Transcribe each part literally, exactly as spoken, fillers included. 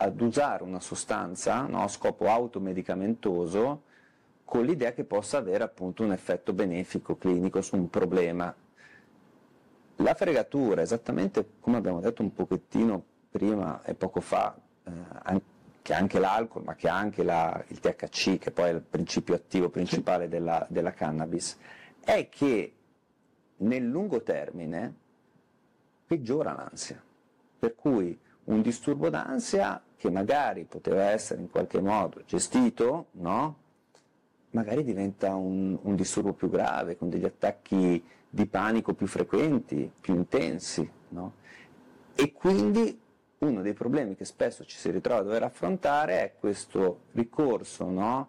ad usare una sostanza, no, a scopo automedicamentoso, con l'idea che possa avere appunto un effetto benefico clinico su un problema. La fregatura, esattamente come abbiamo detto un pochettino prima e poco fa, eh, anche, che anche l'alcol, ma che anche la, il T H C, che poi è il principio attivo principale della, della cannabis, è che nel lungo termine peggiora l'ansia, per cui un disturbo d'ansia che magari poteva essere in qualche modo gestito, no? Magari diventa un, un disturbo più grave, con degli attacchi di panico più frequenti, più intensi, no? E quindi uno dei problemi che spesso ci si ritrova a dover affrontare è questo ricorso, no,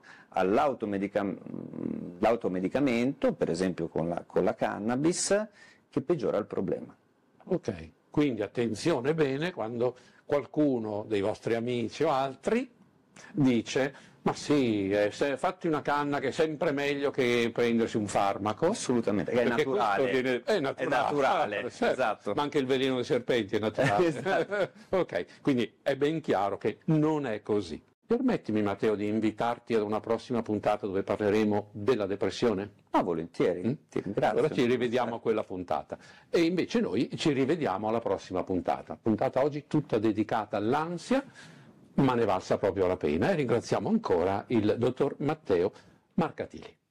all'automedicamento, per esempio con la, con la cannabis, che peggiora il problema. Ok, quindi attenzione bene quando qualcuno dei vostri amici o altri dice ma sì, eh, se, fatti una canna che è sempre meglio che prendersi un farmaco. Assolutamente, è perché naturale, viene, è naturale, è naturale, ah, certo, esatto. Ma anche il veleno dei serpenti è naturale. Esatto. Ok, quindi è ben chiaro che non è così. Permettimi, Matteo, di invitarti ad una prossima puntata dove parleremo della depressione? Ah, volentieri, Mm? ti ringrazio. Allora ci rivediamo a quella puntata. E invece noi ci rivediamo alla prossima puntata. Puntata oggi tutta dedicata all'ansia, ma ne valsa proprio la pena. E ringraziamo ancora il dottor Matteo Marcatilli.